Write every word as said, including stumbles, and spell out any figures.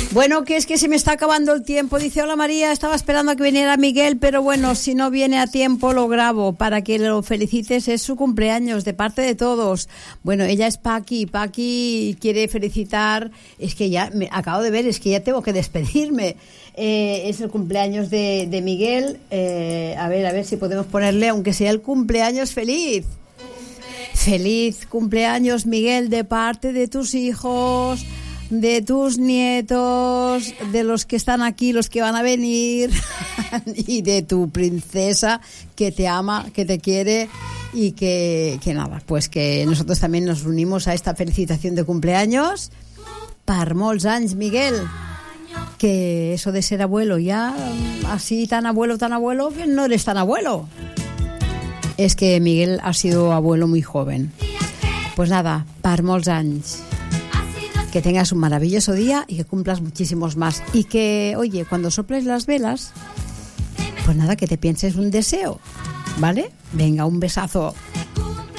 Bueno, que es que se me está acabando el tiempo. Dice, hola María, estaba esperando a que viniera Miguel, pero bueno, si no viene a tiempo lo grabo para que lo felicites. Es su cumpleaños de parte de todos. Bueno, ella es Paqui. Paqui quiere felicitar. Es que ya, me acabo de ver, es que ya tengo que despedirme. Eh, es el cumpleaños de, de Miguel. Eh, a ver, a ver si podemos ponerle, aunque sea el cumpleaños feliz. Feliz cumpleaños, Miguel, de parte de tus hijos, de tus nietos, de los que están aquí, los que van a venir, y de tu princesa que te ama, que te quiere, y que, que nada, pues que nosotros también nos unimos a esta felicitación de cumpleaños per molts anys, Miguel, que eso de ser abuelo ya así tan abuelo, tan abuelo, que no eres tan abuelo. Es que Miguel ha sido abuelo muy joven. Pues nada, per molts anys. Que tengas un maravilloso día y que cumplas muchísimos más. Y que, oye, cuando soples las velas, pues nada, que te pienses un deseo, ¿vale? Venga, un besazo.